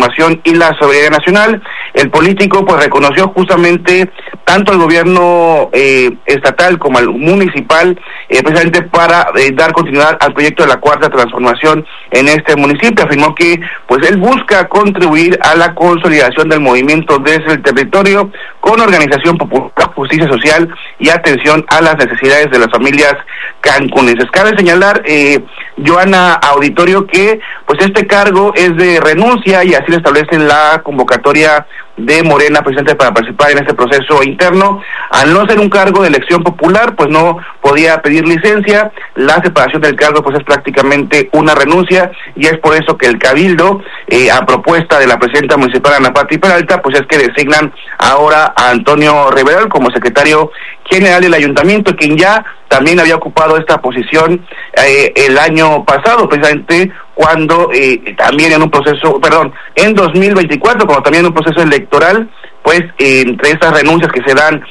transformación y la soberanía nacional. El político pues reconoció justamente tanto al gobierno estatal como al municipal, precisamente para dar continuidad al proyecto de la Cuarta Transformación en este municipio. Afirmó que pues él busca contribuir a la consolidación del movimiento desde el territorio con organización popular, justicia social y atención a las necesidades de las familias cancunenses. Cabe señalar, Joana Auditorio, que pues este cargo es de renuncia y así lo establece la convocatoria de Morena, presidente, para participar en este proceso interno. Al no ser un cargo de elección popular, pues no podía pedir licencia. La separación del cargo pues es prácticamente una renuncia, y es por eso que el Cabildo, a propuesta de la presidenta municipal Ana Pati Peralta, pues es que designan ahora a Antonio Riveral como secretario general del ayuntamiento, quien ya también había ocupado esta posición el año pasado, precisamente cuando también en 2024, como también en un proceso electoral, pues entre estas renuncias que se dan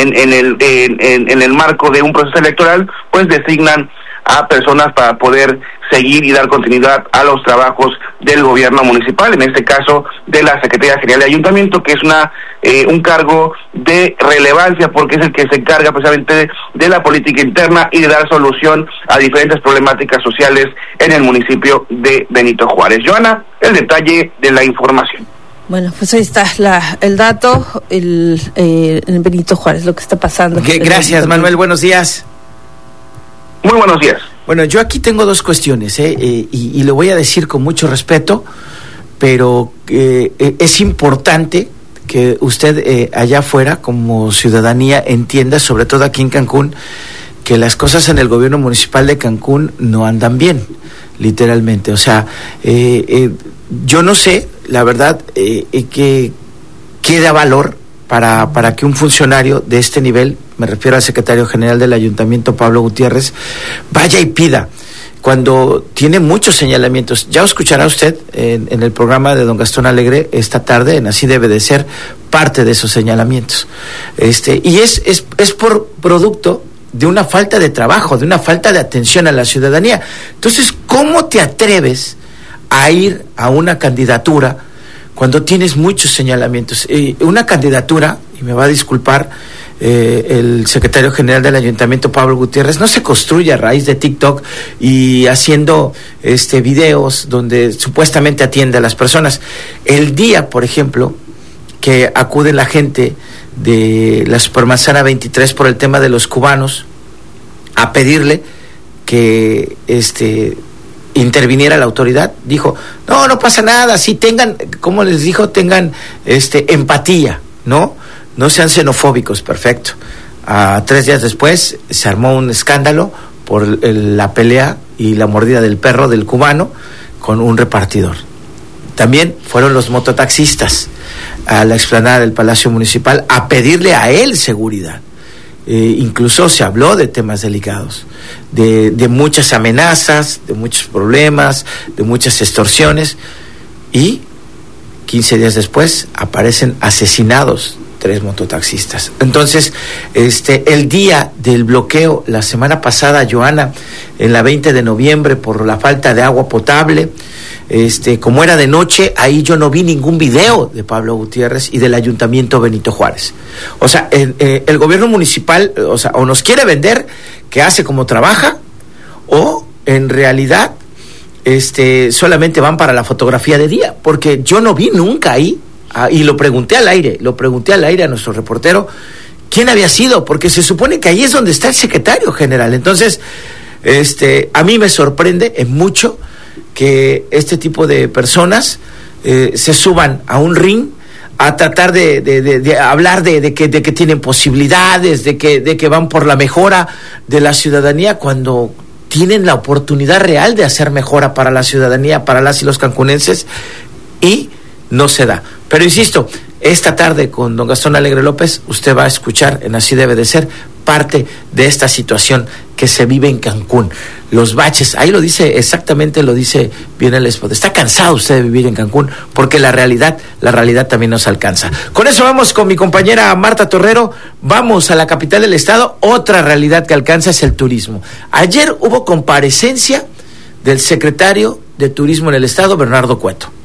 en el marco de un proceso electoral, pues designan a personas para poder seguir y dar continuidad a los trabajos del gobierno municipal, en este caso de la Secretaría General de Ayuntamiento, que es un cargo de relevancia porque es el que se encarga precisamente de la política interna y de dar solución a diferentes problemáticas sociales en el municipio de Benito Juárez. Joana, el detalle de la información. Bueno, pues ahí está el dato, en Benito Juárez, lo que está pasando. Gracias, Manuel, buenos días. Muy buenos días. Bueno, yo aquí tengo dos cuestiones, y lo voy a decir con mucho respeto, pero es importante que usted allá afuera, como ciudadanía, entienda, sobre todo aquí en Cancún, que las cosas en el gobierno municipal de Cancún no andan bien, literalmente. O sea, yo no sé, la verdad, que da valor para que un funcionario de este nivel, me refiero al secretario general del ayuntamiento, Pablo Gutiérrez, vaya y pida, cuando tiene muchos señalamientos. Ya escuchará usted en el programa de don Gastón Alegre esta tarde, en Así Debe de Ser, parte de esos señalamientos. Y es por producto de una falta de trabajo, de una falta de atención a la ciudadanía. Entonces, ¿cómo te atreves a ir a una candidatura cuando tienes muchos señalamientos? Una candidatura, y me va a disculpar el secretario general del ayuntamiento, Pablo Gutiérrez, no se construye a raíz de TikTok y haciendo videos donde supuestamente atiende a las personas. El día, por ejemplo, que acude la gente de la Supermanzana 23 por el tema de los cubanos a pedirle que interviniera la autoridad, dijo, no pasa nada, sí tengan, como les dijo, tengan empatía, no sean xenofóbicos. Perfecto. 3 días después se armó un escándalo por la pelea y la mordida del perro del cubano con un repartidor. También fueron los mototaxistas a la explanada del Palacio Municipal a pedirle a él seguridad. Incluso se habló de temas delicados, de muchas amenazas, de muchos problemas, de muchas extorsiones, y 15 días después aparecen asesinados 3 mototaxistas. Entonces, el día del bloqueo la semana pasada, Joana, en la 20 de noviembre, por la falta de agua potable, como era de noche, ahí yo no vi ningún video de Pablo Gutiérrez y del ayuntamiento Benito Juárez. O sea, el gobierno municipal, o nos quiere vender que hace como trabaja, o en realidad solamente van para la fotografía de día, porque yo no vi nunca ahí, y lo pregunté al aire a nuestro reportero quién había sido, porque se supone que ahí es donde está el secretario general. Entonces, a mí me sorprende en mucho que este tipo de personas se suban a un ring a tratar de hablar de que tienen posibilidades, de que van por la mejora de la ciudadanía, cuando tienen la oportunidad real de hacer mejora para la ciudadanía, para las y los cancunenses, y no se da. Pero insisto, esta tarde con don Gastón Alegre López, usted va a escuchar en Así Debe de Ser parte de esta situación que se vive en Cancún. Los baches, ahí lo dice, exactamente lo dice bien el spot. Está cansado usted de vivir en Cancún, porque la realidad también nos alcanza. Con eso vamos con mi compañera Marta Torrero, vamos a la capital del estado. Otra realidad que alcanza es el turismo. Ayer hubo comparecencia del secretario de Turismo en el estado, Bernardo Cueto.